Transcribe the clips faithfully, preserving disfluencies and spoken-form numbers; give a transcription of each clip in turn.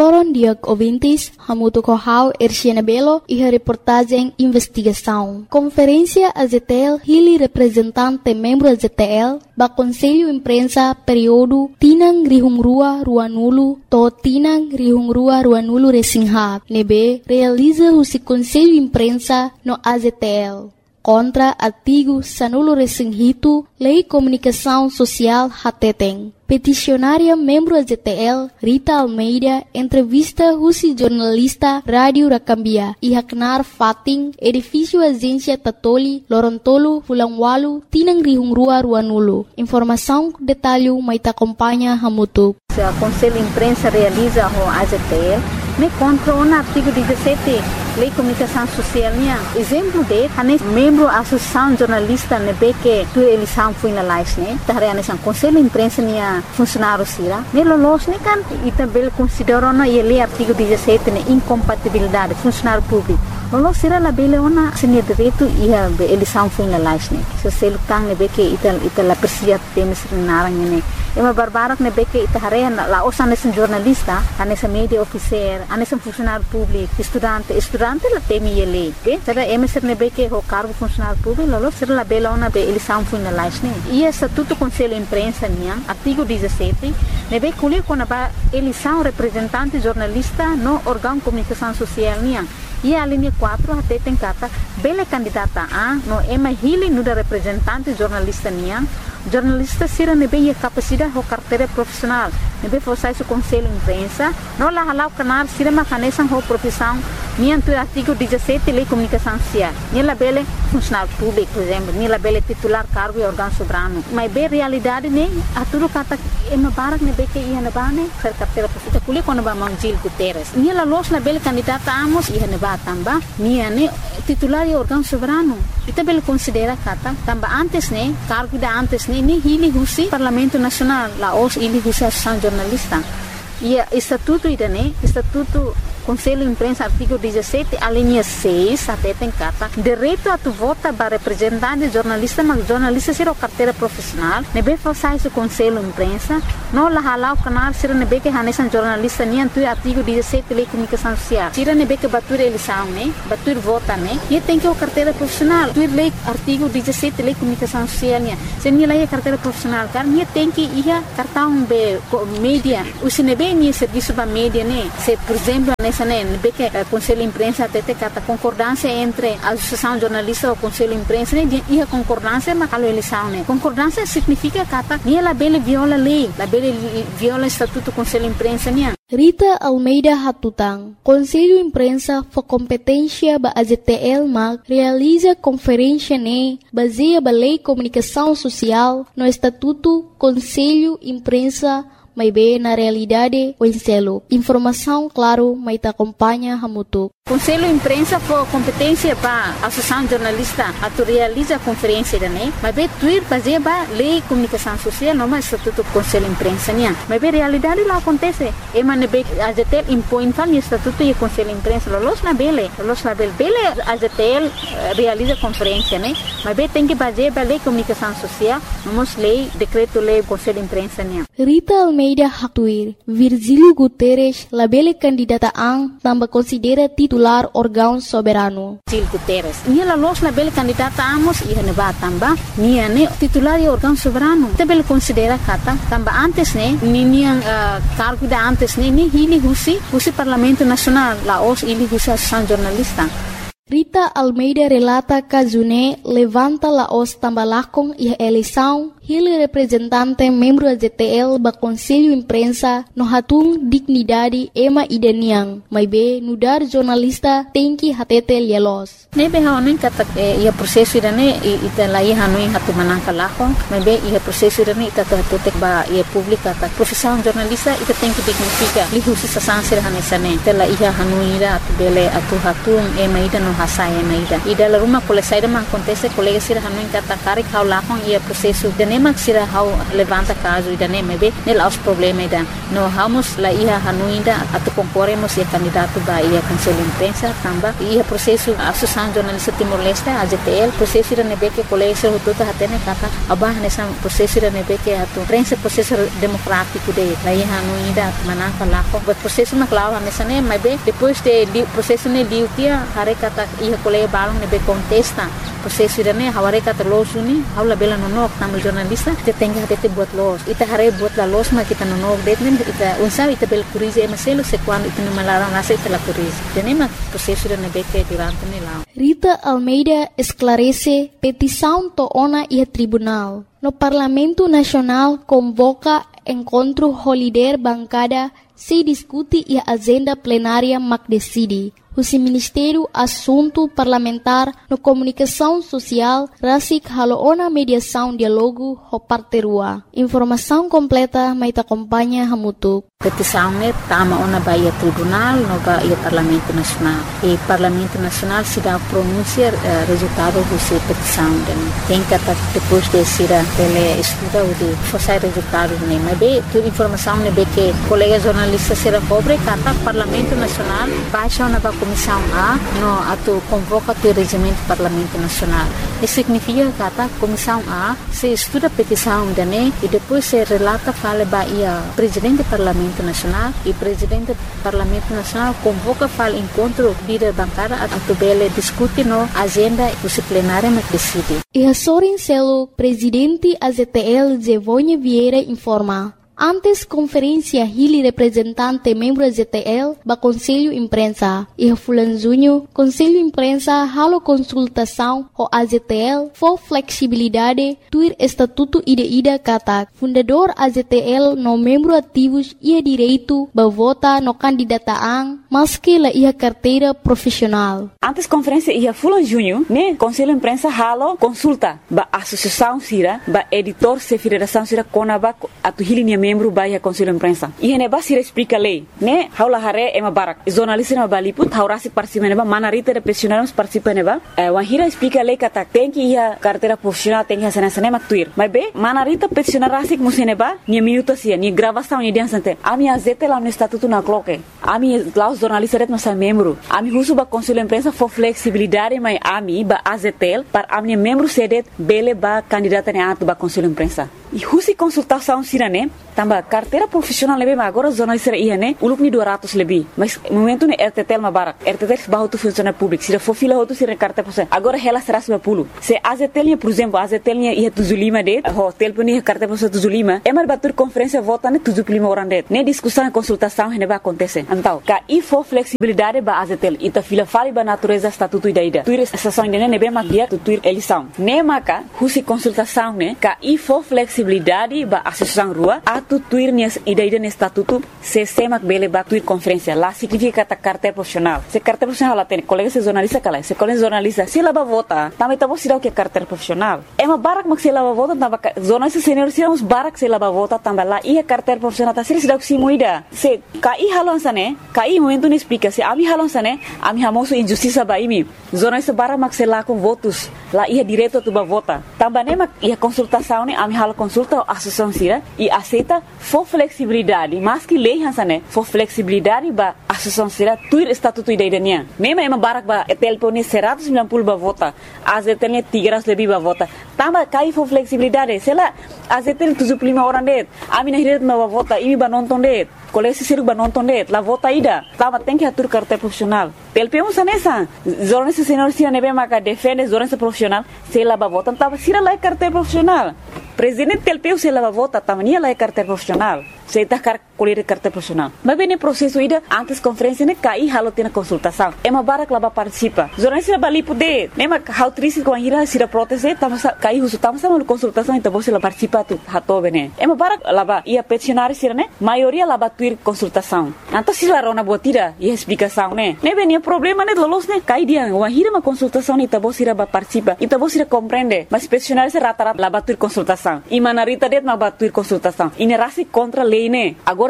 Loron Diag ouvintes, Hamuto Kohau, Erciana Belo e a reportagem Investigação. Conferência A Z T L, Hili representante membro A Z T L, ba Conselho Imprensa período Tinang Rihungrua Ruanulu, to Tinang Rihungrua Ruanulu Resinghat, nebe realiza o Conselho Imprensa no A Z T L. Contra artigo Sanulo Resinghito, Lei Comunicação Social Hateteng. Peticionária membro A Z T L, Rita Almeida, entrevista Rusi jornalista Rádio Rakambia, Ihaknar Fating, edifício Agência Tatoli, Lorontolo, Fulangwalu, Tinang Rihungrua Ruanulu. Informação, detalhe, maita acompanha Hamutuk. O Conselho Imprensa realiza o A Z T L, me contra o artigo dezessete, Lei Comunicação Social. Exemplo de, a membro da Associação Jornalista nebe que tu eleição foi na live, né? Tahre a Conselho Imprensa nia funcionário sira. Me lolos ne kan e também considera na lei artigo dezessete ne incompatibilidade funcionário público. Lolos sira la bele ona senia direito e a eleição foi na live, né? Se se lutang nebe que ita ita la persia temes narang ne. Ema barbarak nebe que ita hare la osa nesse jornalista, a nessa media officer, a nesse funcionário público, estudante, estudante la temi ele. Be, será ema ser nebe que o cargo funcionário público, lolo será la bele ona be eleição foi na live, né? E estatuto Conselho Imprensa nia, artigo dezessete, nebe colher quando a eleição representante jornalista no órgão de comunicação social nia. E a linha quatro até tem cata bela candidata a no ema hili no da representante jornalista nia. Jornalista sira nebe a capacidade ou carteira profissional. Nebe forçar o Conselho Imprensa, não lá halau canal sira macanesan ou profissão. Nia tu artigo dezessete Lei Comunicação Social. Nia la bele funcionário público, por exemplo, nia la bele titular cargo e órgão soberano. Mas bem realidade ne a tudo cata ema barak nebe que ia na bane ser carteira profissional. Kuli quando ba Manjil Guterres. Nia la los la bele candidata amos ia na ba tamba. Nia ne titular e órgão soberano. Ita bele considera kata tamba antes ne cargo da antes ne ni hili husi Parlamento Nacional la os hili husi Associação Jornalista. E estatuto ida ne estatuto Conselho Imprensa, artigo dezessete, a linha seis, até tem carta, direito a tu vota para representante jornalista, mas jornalista será carteira profissional, nebe forçar esse Conselho Imprensa, não lá halau canal, será nebe que hanesan jornalista, nem tu artigo dezessete, Lei Comunicação Social, será nebe que batur eleição, né, batur vota, né, e tem que o carteira profissional, tu lei artigo dezessete, Lei Comunicação Social, né, se nem lá é carteira profissional, cara, nem tem que ir cartão be mídia, o se nebe nem serviço para mídia, né, se por exemplo nessa né, nebe que o Conselho Imprensa até tem cata concordância entre a Associação Jornalista e o Conselho Imprensa, né, e a concordância mas a eleição, né, concordância significa cata, nem ela bele viola lei, la bele viola estatuto do Conselho Imprensa, né. Rita Almeida Hatutang, Conselho Imprensa for competência ba A Z T L mag realiza conferência ne baseia ba Lei Comunicação Social no Estatuto Conselho Imprensa may be na realidade o enselo. Informação, claro, may ta acompanha Hamutuk. Conselho Imprensa for competência para a Associação Jornalista a tu realiza a conferência da né, mas bem tuir baseia ba Lei Comunicação Social no mais estatuto Conselho Imprensa né, mas bem realidade lá acontece, e mas bem A Z T L impõe fal estatuto e Conselho Imprensa los na bele, los na bele, bele A Z T L realiza conferência né, mas bem tem que baseia ba Lei Comunicação Social, nomos lei, decreto lei Conselho Imprensa né. Rita Almeida Hatuir, Virgílio Guterres, la bele candidata ang tambah considera titular órgão soberano. Virgílio Guterres, nia la los la bele candidata amos e haneba tamba, nia ne titular e órgão soberano. Te bele considera kata tamba antes ne, ni nia uh, cargo da antes ne, ni hili husi, husi Parlamento Nacional, la os hili husi Associação Jornalista. Rita Almeida relata que June levanta la os tambalakong e a eleição, ele representante membro da Z T L ba Conselho Imprensa no hatung dignidade ema ideniang, mas be nudar jornalista tem que hatete lielos. Nebe haonin kata ia prosesso irane ita lai hanuin hatu manangka lako, mas be ia prosesso irane ita hatutek ba ia publika ta profissão jornalista ita tem que dignifica lihusi sasansir hanesane tela ia hanuira atu bele atu hatung ema ida no hasai ema ida ida la rumah kolesai da man acontece colega sir hanuin kata karik hau lakong ia prosesso nem se hau levanta caso ida nem mebe nel aos problema ida no hamos la ia hanuinda atu concorremos e candidato ba ia cancela imprensa tamba ia processo associação jornalista Timor-Leste A Z T L processo ida nebe que colégio tudo hatene kata abah nessa processo ida nebe que atu prensa processo democrático de la ia hanuinda manaka lako but processo na clava nessa nem mebe depois de processo ne liutia hare kata ia colégio balong nebe contesta processo ida ne haware kata losuni haula bela nonok tamu jornalista kita tengah dete buat los ita hare buat la los ma kita nonok det nem ita unsa ita bel kurize emaselo se quando ita no malarang nasa ita la kurize tenema processo ida nebe que durante ne la Rita Almeida esclarece petição toona e tribunal. No Parlamento Nacional convoca encontro holiday bancada se discute e agenda plenária mac decide. O Ministério Assunto Parlamentar no Comunicação Social Rasik Haloona Mediação Dialogo Hoparterua. Informação completa mai acompanha Hamutuk. Petição ne tama ona baia tribunal no baia Parlamento Nacional. E Parlamento Nacional se dá pronunciar uh, resultado dessa petição. Tem que depois de ser ele estuda o de fazer resultado ne. Mas bem, toda informação ne bem que colega jornalista será cobre kata Parlamento Nacional baixa ona ba Comissão A no ato convoca o regimento do Parlamento Nacional. Isso significa que a Comissão A se estuda a petição da N E e depois se relata fala baia presidente do Parlamento Nacional e presidente do Parlamento Nacional convoca fala encontro líder bancária a tubele discute no agenda disciplinária mas decide. E a Sorin Celo, presidente A Z T L Zevonha Vieira informa. Antes conferência Hili representante membro Z T L ba Conselho Imprensa e a Fulanzunho Conselho Imprensa halo consultação o A Z T L for flexibilidade tuir estatuto ida ida kata fundador A Z T L no membro ativos ia direito ba vota no candidataan maski la ia carteira profissional. Antes conferência ia Fulanzunho ne Conselho Imprensa halo consulta ba associação sira ba editor se federação sira konaba atu Hili membro baia Conselho Imprensa. E ne basira explica lei, né? Haula hare ema barak. Jornalista na baliput haurasi participa neba manarita de profissionais participa neba. Wan hira explica lei kata tem que ia carteira profissional tem que ser nessa nema tuir. Mas be manarita profissional rasik museneba ni minuto sia ni gravação ni dia sante. Ami A Z T L no estatuto na cloque. Ami laus jornalista ret nossa membro. Ami husu ba Conselho Imprensa for flexibilidade mai ami ba A Z T L para ami membro sedet bele ba candidata ne atu ba Conselho Imprensa. E husi consultação sirane tamba carteira profissional lebe ma agora jornalista ia ne uluk ni dua ratus lebih mas momento ne R T T L ma barak R T T L bahu tu funcionário público sira for fila hotu sira carteira profissional agora ela será seratus lima puluh se A Z T L por exemplo A Z T L ia tujuh puluh lima det hotel pun ia carteira profissional tujuh puluh lima emar batur conferência vota ne tujuh puluh lima orang det ne discussão e consultação ne ba acontece então ka i for flexibilidade ba A Z T L ita fila fali ba natureza estatuto ida ida tuir estação ne ne be ma dia tuir eleição ne maka husi consultação ne ka i for flexibilidade ba associação rua atu tuir ni ida ida ne estatuto se semak bele ba tuir conferência lá significa ta carteira profissional se carteira profissional lá tem colega se jornalista kala se colega jornalista se lá ba vota também tá você que carteira profissional é uma barak mak se lá ba vota tamba jornalista senior se uns barak se lá ba vota tamba lá ia carteira profissional tá se se dá que se moida se kai halon sane kai momento ne explica se ami halon sane ami hamoso injustiça ba imi jornalista barak mak se lá com votos lá ia direto tu ba vota tamba ne mak ia consultação ne ami halo consulta associação sira e aceita for flexibilidade mas que lei hansane for flexibilidade ba associação sira tuir estatuto ida idania mesmo ema barak ba telpone seratus sembilan puluh ba vota A Z T L tiga ratus lebih ba vota tamba kai for flexibilidade sela A Z T L tujuh puluh lima orang det ami na hiret ba vota imi ba nonton det kolesi siru ba nonton det la vota ida tamba tem que atur carteira profissional telpemos anessa jornalista senior sira nebe maka defende jornalista profissional sela ba vota tamba sira la carteira profissional presidente telpeu se lava vota tamania la carteira profissional se tá car colher carteira profissional mas bem no processo ida antes conferência ne cai halo tem consultação é uma barak laba participa jornalista bali poder nema how triste com a ira sira proteste tamo cai uso tamo sama consultação então você la participa tu hato bene é uma barak laba ia peticionário sira ne maioria laba tuir consultação então se la rona botira e explicação ne ne bem problema ne lolos ne cai dia uma ira uma consultação então você laba participa então você compreende mas peticionário se rata laba tuir consultação e manarita det ma batuir consultação e ne rasi contra lei ne agora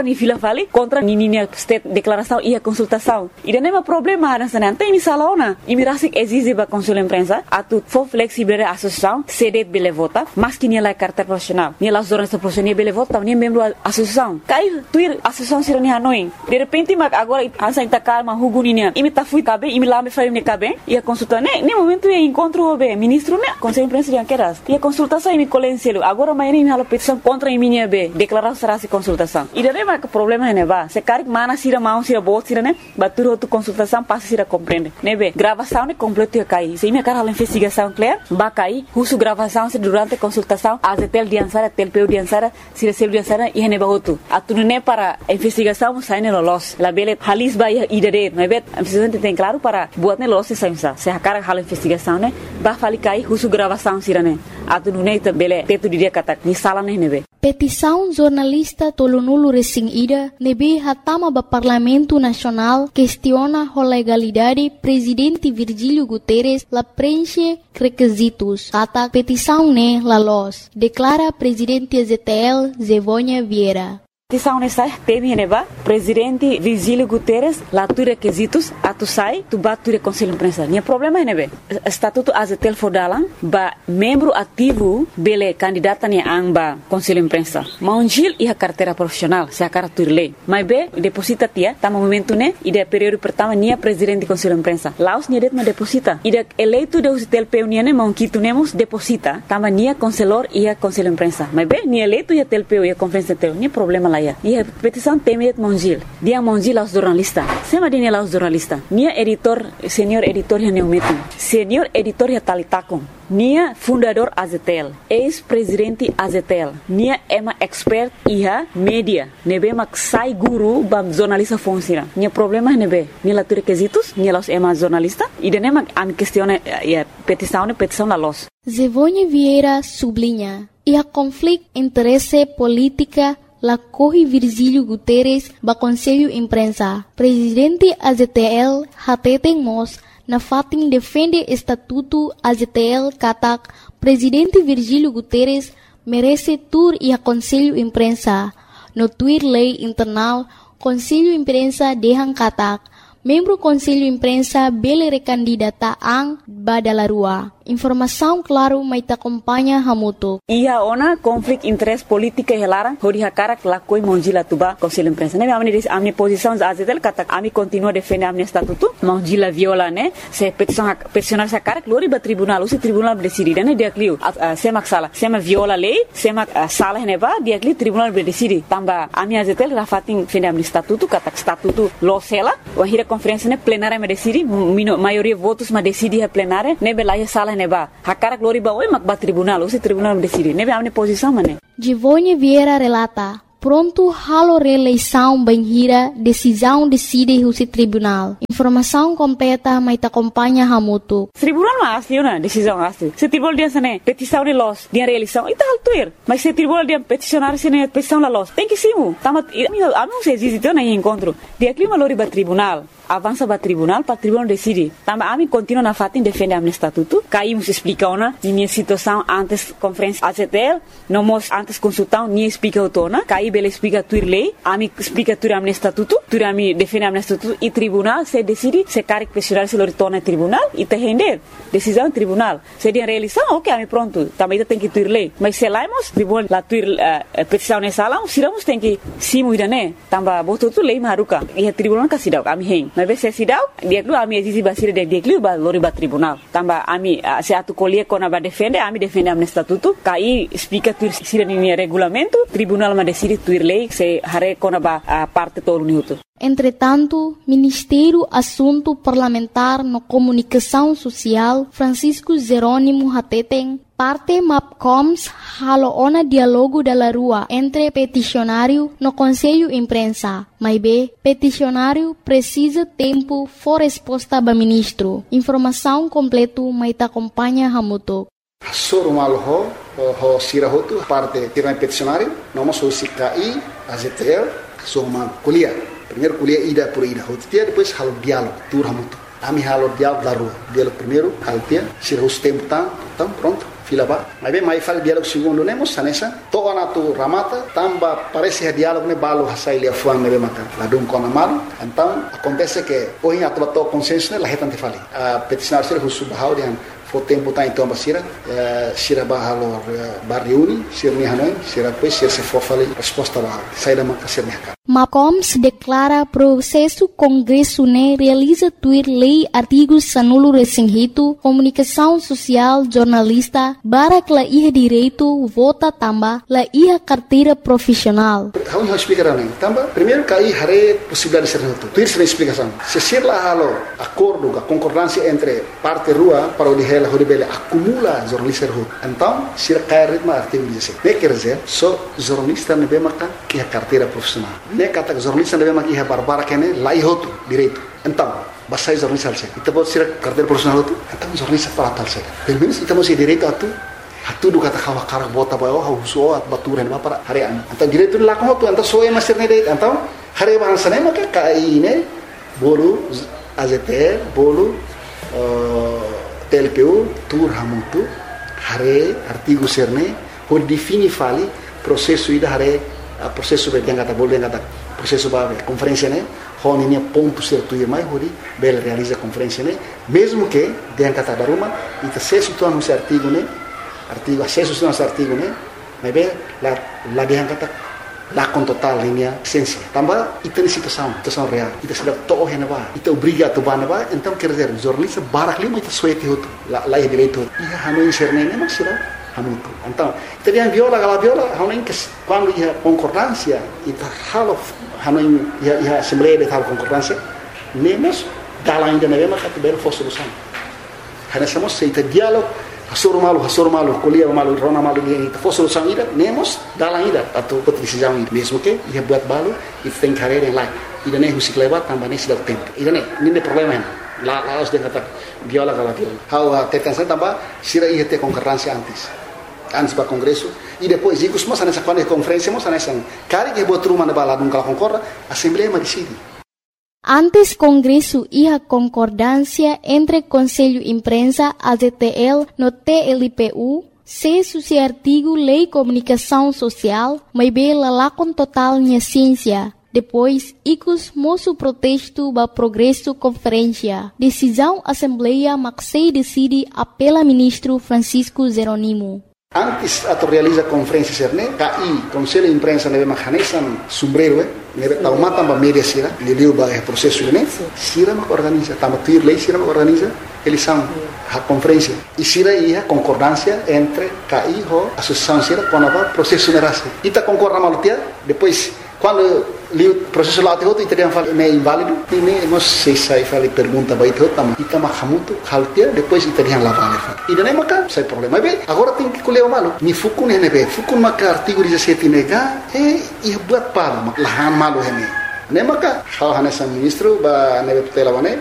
agora ni fila fali contra ni ni state declaração e a consultação. E não é problema nessa não tem missala ona. E me rasik exige ba conselho imprensa atu for flexible associação cede bele vota, mas que ni la carta profissional. Ni la jornalista profissional bele vota, ni membro associação. Cai tuir associação sira ni Hanoi. De repente mag agora ansa inta calma huguninia. E me ta fui cabe, e me lá me faz me cabe e a consulta ne, ne momento e encontro be ministro ne conselho imprensa de anqueras. E a consultação e me colencelo. Agora amanhã me hala petição contra a minha be, declarar será se consultação. E daí mas problema é neva. Se caric mana sira mão sira bot sira ne, batur outra consultação passa sira compreende. Ne be, gravação ne completo e cai. Se me cara hala investigação clear, ba cai, husu gravação se durante a consultação, a tel diansara, tel peu diansara, sira sel diansara e ne ba outro. Atunu ne para a investigação sai ne los. La bele halis ba ia idade, ne be, a presidente tem claro para buat ne los se saimsa. Se a cara hala investigação ne, ba fali cai husu gravação sira ne. Atunu ne ta bele teto dia kata ni sala ne nebe. Petição jornalista Tolonulu Resing Ida nebe hatama ba Parlamento Nacional questiona a legalidade presidente Virgílio Guterres la preenche requisitos. Kata petição ne la los. Declara presidente A Z T L Zevônia Vieira. Petição nessa teme neba presidente Virgílio Guterres lá tu requisitos atu sai tu bat tu conselho imprensa. Nia problema é nebe estatuto A Z T L fodalan ba membro ativo bele candidata ni amba conselho imprensa. Maunjil e a carteira profissional se a cara tu lei. Mas be deposita tia tama momento ne ide período pertama nia presidente conselho imprensa. Laos nia det ma deposita. Ide eleito de O Z T L P nia ne maunquito nemos deposita tama nia conselor e a conselho imprensa. Mas be nia eleito e a T L P e a conferência teu nia problema lá. E a petição teme Mongil. Dia Mongil aos jornalistas. Sema dia aos jornalistas. Nia editor, senhor editor ya neumetum. Senhor editor ya talitakon. Nia fundador A Z T L. Ex-presidente A Z T L. Nia ema expert iha media. Nebe mak sai guru bam jornalista fonsira. Nia problema nebe. Nia la tu requisitos. Nia los ema jornalista. E de nema am questione a petição ne petição la los. Zevônia Vieira sublinha. E a conflito interesse política la corre Virgílio Guterres ba Conselho Imprensa. Presidente A Z T L hateten mos na fatin defende estatuto A Z T L katak Presidente Virgílio Guterres merece tur e a Conselho Imprensa. No tweet lei internal Conselho Imprensa dehan katak membro Conselho Imprensa bele recandidata ang badalarua. Informação claro mai ta acompanha hamuto. Ia ona conflito interesse política helara hori hakara lakoi Mongila tuba Conselho Imprensa. Ne amni a minha posição A Z T L kata ami continua defender a minha estatuto. Mongila viola ne se petição peticionar sa cara glori ba tribunal, o tribunal decidir ne dia clio. Se mak sala, se ma viola lei, se mak sala ne ba dia clio tribunal decidir. Tamba a minha A Z T L rafatin defender a minha estatuto kata estatuto lo sela, o hira conferência ne plenária me decidi, maioria votos ma decidi a plenária, ne belaia sala ne ba. Hakara glori ba oi mak ba tribunal, o tribunal decidi. Ne be amne posição mane. Zevônia Vieira relata. Pronto halo reeleição banhira, decisão decide o tribunal. Informação completa mai ta acompanha hamuto. Tribunal ma asli una decisão asli. Se tribunal dia sane petição de los, dia reeleição, ita altuir. Mas se tribunal dia peticionar sene petição la los, tem que simu. Tama amigo se existe na encontro. Dia clima lori ba tribunal. Avança para tribunal, para tribunal decide. Tamba ami continua na fatin defende a estatuto. Caímos explica ona minha situação antes conferência A Z T L, não mos antes consultão nem explica otona. Caí bele explica tur lei, ami explica tur am estatuto, tur ami defende am estatuto e tribunal se decide se caric pessoal se retorna tribunal e te render decisão tribunal. Se dia realização, OK, ami pronto. Também tem que tur lei. Mas se laimos tribunal la tur uh, petição nessa sala, siramos tem que simu idane. Tamba boto tu lei maruka. E tribunal ka sidau ami hen. Mas se sidau dia lu ami exige basira de dia lu ba lori ba tribunal tamba ami uh, se atu colie kona ba defende ami defende am estatuto kai explica tu sira ni regulamento tribunal ma decide tu lei se hare kona ba uh, parte todo minuto. Entretanto, Ministério Assunto Parlamentar no Comunicação Social Francisco Jerônimo Hateten parte MAPCOMS halo ona dialogo da rua entre peticionário no Conselho Imprensa. Mas be, peticionário precisa tempo for resposta ba ministro. Informação completo mai ta acompanha hamuto. Sorumal ho ho sirahotu parte tirang peticionário, noma so C K I, A Z T L, soma kuliah. Primeiro kuliah ida por ida hotia, depois halo diálogo, tur hamuto. Ami halo diálogo da rua. Diálogo primeiro, halo tia, sirahus tempo tá, então pronto. fila ba. Mas bem, mais fala diálogo segundo nemos sanesa. Toa na tu ramata, tamba parece que diálogo ne balo hasai lia fuang nebe maka. Ladung kona malu. Então acontece que hoje atual to consenso ne la hetante fali. A peticionar ser husu bahau dian o tempo tá então basira, sira bahalo barriuni, sira ni hanoi, sira pois sira se fofali resposta lá, sai da manca ser mercado. Macoms declara processo Congresso né realiza tuir lei artigos sanulo resinghito, comunicação social, jornalista, barak la iha direito, vota tamba, la iha carteira profissional. How you explicar né? Tamba, primeiro cai hare possibilidade de ser reto. Tuir sem explicação. Se ser lá halo acordo, a concordância entre parte rua para o de a Horibele acumula jornalista rua. Então, se cai ritmo artigo dezessete. Ne quer dizer, só jornalista nebe maka que a carteira profissional. Ne kata jornalista nebe maka que a barbara que ne lá ihoto direito. Então, basai jornalista alse. Então pode ser carteira profissional tu. Então jornalista para tal se. Pelo menos então você direito a tu. A tudo kata kawa karak bota bayo ha uso at baturan ba para harian. Então direito lá com tu. Então só é master ne direito. Então, hari bahasa ne maka kai ne bolu A Z T L bolu T L P U, tur hamutu, hare artigo serne, por defini fali processo ida hare a processo be yang kata boleh kata processo ba conferência ne, hon ini ponto certo ir mai hori bel realiza conferência ne, mesmo que yang kata baruma ita acesso tu anu artigo ne, artigo acesso tu anu artigo ne, mas be la la yang kata lá com total linha essência. Também ita situação, situação real. Ita sudah toh yang ba, ita obriga tu ba ba, então quer dizer jornalista barak lima ita suete hotu, lá lá é direito. Ia hanu inserne ne mas sudah hanu tu. Então, ita dia viola gala viola, hanu que quando ia concordância, ita halo hanu ia ia assembleia de tal concordância, nemos dala ainda na mesma categoria for solução. Hana somos ita diálogo Hasur malu, hasur malu, kuliah malu, rona malu dia itu. For solução ida, nemos dalam ida atau decisão ida. Mesmo que ia buat balu, itu tem carreira yang lain. Ida ne husik lewat tambah ne sudah tempo. Ida ne, ini problema yang la la harus dia kata viola kalau viola. How tekan saya tambah sira ia te concordância antes. Antes para congresso e depois ikut semua sana sekolah conferência, semua sana sang. Kari que buat rumah na bala nunca concorda, assembleia ma decide. Antes Congresso e a concordância entre Conselho Imprensa, A Z T L, no T L P U, se suci artigo Lei Comunicação Social, mas bela lá com total minha ciência. Depois, icus moço protesto ba progresso conferência. Decisão Assembleia Maxei decide apela ministro Francisco Zeronimo. Antes atau realiza conferência serne, K I, Conselho de Imprensa nebe mahanesan sombrero, eh, nebe taumata ba media sira, liliu ba processo ne, sira ma organiza, tama tuir lei sira ma organiza, eles são a conferência. E sira ia concordância entre K I ho associação sira com a processo nerase. Ita concorda malutia, depois quando o processo lá teu itu dia fala é inválido, ini nós sei sai fala pergunta vai teu tam, ita mahamutu haltia, depois ita dia lá vale. E daí maka sai problema. Bem, agora tem que colher o malu. Ni fukun ne be, fukun maka artigo dezessete nega, e ia buat para lahan malu hene. Ne maka hal hanesan ministro ba nebe tutela wane.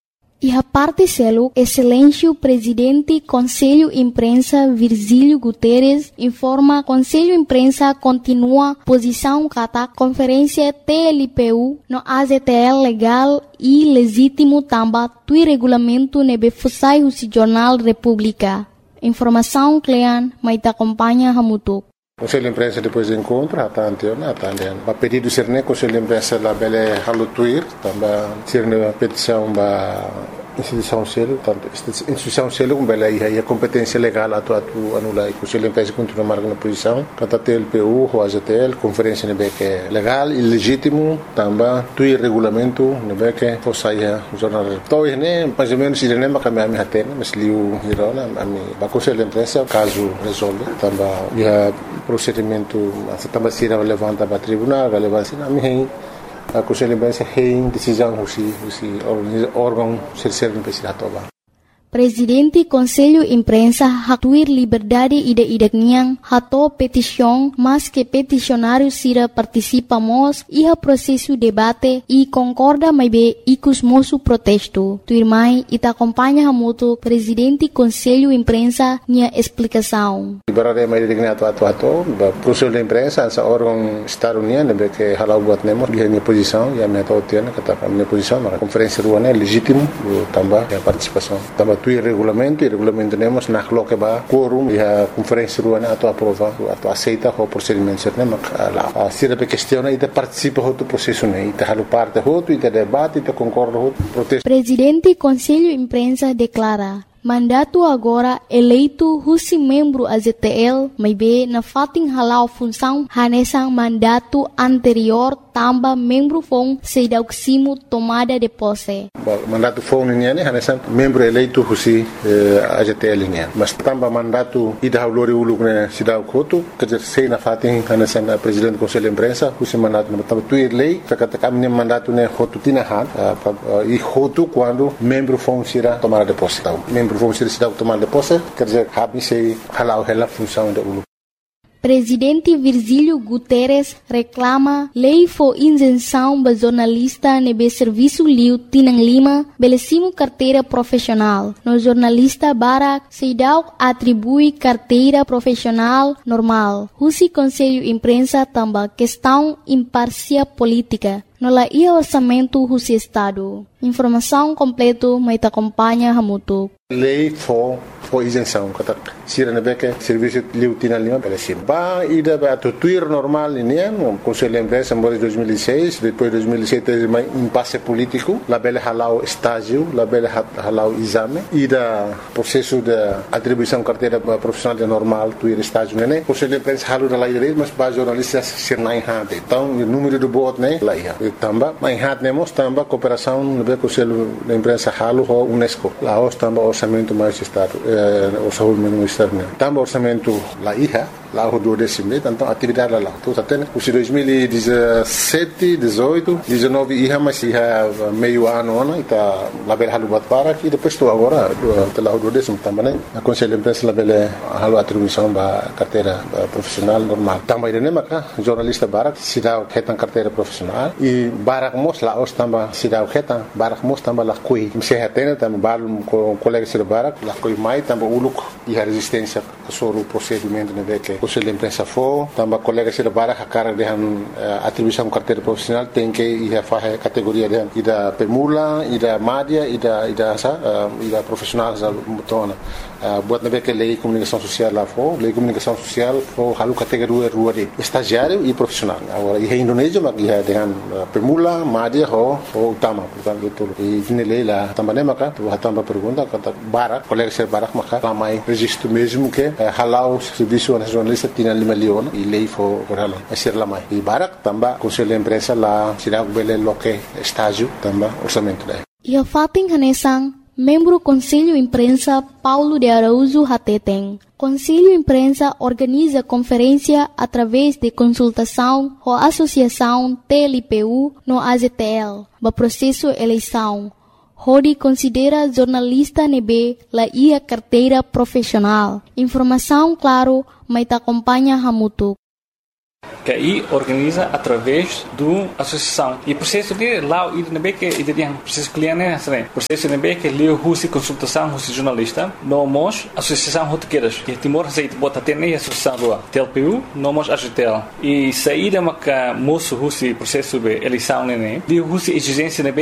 E a parte selo, excelência presidente Conselho Imprensa Virgílio Guterres informa Conselho Imprensa continua posição kata conferência T L P U no A Z T L legal e legítimo tamba tui regulamento nebe fusai husi Jornal República. Informação Clean, maita acompanha hamutuk. Conselho de Imprensa depois do encontro, até anteontem, até anteontem. Para pedido ser né, Conselho de Imprensa lá bele halutuir, também ser né petição ba instituição selo, tanto instituição selo como bele aí a competência legal atu atu anula e Conselho de Imprensa continua marcando posição, kata T L P U, o A Z T L, conferência né que é legal e legítimo, também tuir regulamento né que fosse aí o jornal. Então né, mais ou menos ele nem me caminha me até, mas liu hirona a mim, ba Conselho de Imprensa caso resolve, também já procedimento também se levanta para tribunal, relevância na minha a Conselho de Imprensa tem decisão husi husi órgão serserve imprensa toba. Presidente Conselho Imprensa hatuir liberdade ida idakniang hato petição, mas que peticionário sira participamos e a processo debate e concorda mais bem icus moço protesto. Tuirmai ita acompanha hamuto Presidente Conselho Imprensa nia explicação. Liberdade mais digna atu atu atu, Conselho de Imprensa essa órgão estado-uniano que halau buat nemo dia minha posição e a minha tautiana kata minha posição na conferência ruana legítimo também a participação também tuir regulamento, e regulamento nemos na coloque ba quorum e a conferência ruana ato aprova, ato aceita o procedimento certo, mas lá se a questão e participa do processo né, e halo parte outro e debate e concorda outro protesto. Presidente Conselho Imprensa declara mandato agora eleito husi membro A Z T L, mas be na fating halau função hanesang mandato anterior tamba membro fong sedauksimo tomada de posse. Mandato fong niya ni hanesang membro eleito husi A Z T L niya. Mas tamba mandato ida haulori uluk na sidaw koto, kajer sei na fating hanesang presidente Conselho Imprensa husi mandato na tamba tuir lei, kakata kami ni mandato na hotu tinahan, e hotu quando membro fong sira tomada de posse. Membro vamos ser cidade tomar de posse, quer dizer, cabe se halau ela função da U L U. Presidente Virgílio Guterres reclama lei for isenção ba jornalista nebe serviço liu Tinang Lima belecimo carteira profissional. No jornalista Barak Seidau atribui carteira profissional normal. Husi Conselho Imprensa tamba questão imparcial política. No la ia orçamento husi Estado. Informação completo mai te acompanha Hamutu. Lei for for isenção, kata sira nebeke serviço liu Tinang Lima belecimo. Ba ida ba tuir normal ini no Conselho Imprensa em dois mil e seis, depois dois mil e sete teve mais impasse político, la bele halau estágio, la bele halau exame, ida processo de atribuição carteira profissional de normal tuir estágio né. Conselho Imprensa halu da lei, mas ba jornalistas ser nai hade. Então o número de votos né lá ia. Tamba mai hat nemos tamba cooperação no Conselho de Imprensa halu ho UNESCO. Lá os tamba orçamento mais estado, o orçamento externo. Tamba orçamento lá ia, lá o do décimo, então atividade lá. Então até os dois mil e dezessete, dezoito, dezenove ia mas ia meio ano ano e tá lá bel halu bat para e depois tu agora lá o do décimo tamba né. A Conselho de Imprensa lá bel halu atribuição ba carteira profissional normal. Tamba ide né maka jornalista barak sidau ketan carteira profissional e barak mos lá os tamba sidau ketan barak mos tamba lá kui se hatena tamba balum com colega sir barak lá kui mai tamba uluk e a resistência sobre o procedimento né que Conselho de Imprensa for tamba colega sir barak a cara de atribuição carteira profissional tem que ir a fazer categoria de ida permula ida madia ida ida sa ida profissional za mutona buat nabe que lei comunicação social lá for lei comunicação social for halu categoria rua de estagiário e profissional agora e Indonésia mas ia dengan permula madia ho ho utama portanto itu e ini lei lá também maka tu tamba pergunta kata barak colega ser barak maka ramai registro mesmo que halau serviço nacionalista tinha lima leon e lei for por halau é ser lamai e barak tamba Conselho de Imprensa lá será bele loque estágio tamba orçamento daí e a fating hanesang membro Conselho Imprensa Paulo de Araújo Hateteng. Conselho Imprensa organiza conferência através de consultação com a Associação T L P U no A Z T L, no processo eleição. Rodi considera jornalista nebe la ia carteira profissional. Informação claro, mas te acompanha Hamutu. Que aí organiza através do associação e processo de lá o I D que ele processo cliente né processo de que leu husi consultação husi jornalista nós associação rotequeiras que Timor Receita bota até nem associação rua T L P U nós A G T L e saída maca moço husi processo de eleição né de husi exigência